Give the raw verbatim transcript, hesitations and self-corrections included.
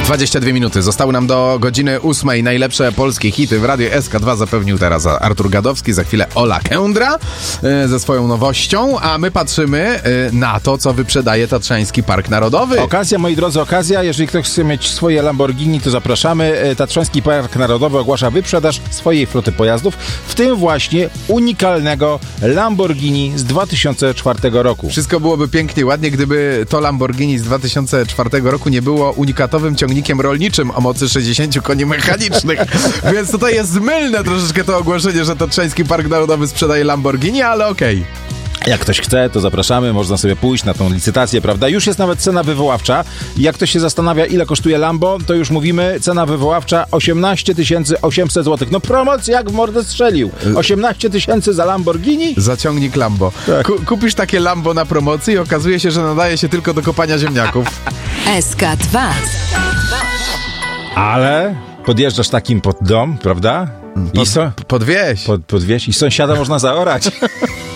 dwadzieścia dwie minuty. Zostały nam do godziny ósmej. Najlepsze polskie hity w Radiu S K dwa zapewnił teraz Artur Gadowski. Za chwilę Ola Kędra y, ze swoją nowością, a my patrzymy y, na to, co wyprzedaje Tatrzański Park Narodowy. Okazja, moi drodzy, okazja. Jeżeli ktoś chce mieć swoje Lamborghini, to zapraszamy. Tatrzański Park Narodowy ogłasza wyprzedaż swojej floty pojazdów, w tym właśnie unikalnego Lamborghini z dwa tysiące czwartego roku. Wszystko byłoby pięknie, ładnie, gdyby to Lamborghini z dwa tysiące czwartego roku nie było unikatowym ciągnikiem rolniczym o mocy sześćdziesięciu koni mechanicznych. Więc tutaj jest mylne troszeczkę to ogłoszenie, że Tatrzański Park Narodowy sprzedaje Lamborghini, ale okej. Okay. Jak ktoś chce, to zapraszamy, można sobie pójść na tą licytację, prawda? Już jest nawet cena wywoławcza. Jak ktoś się zastanawia, ile kosztuje Lambo, to już mówimy, cena wywoławcza osiemnaście tysięcy osiemset złotych. No promocja jak w mordę strzelił. osiemnaście tysięcy za Lamborghini? Za ciągnik Lambo. Tak. Ku- kupisz takie Lambo na promocji i okazuje się, że nadaje się tylko do kopania ziemniaków. S K dwa. Ale podjeżdżasz takim pod dom, prawda? I Pod, so, pod wieś. pod, pod wieś i sąsiada można zaorać.